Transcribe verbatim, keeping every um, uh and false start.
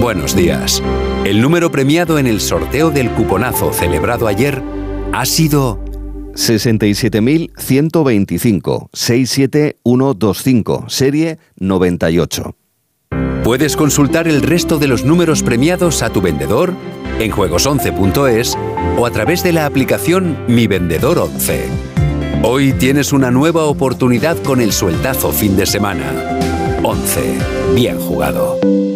Buenos días. El número premiado en el sorteo del cuponazo celebrado ayer ha sido sesenta y siete mil ciento veinticinco, seis siete uno dos cinco, serie noventa y ocho. Puedes consultar el resto de los números premiados a tu vendedor en juegos once punto es o a través de la aplicación Mi Vendedor once. Hoy tienes una nueva oportunidad con el sueltazo fin de semana. once. Bien jugado.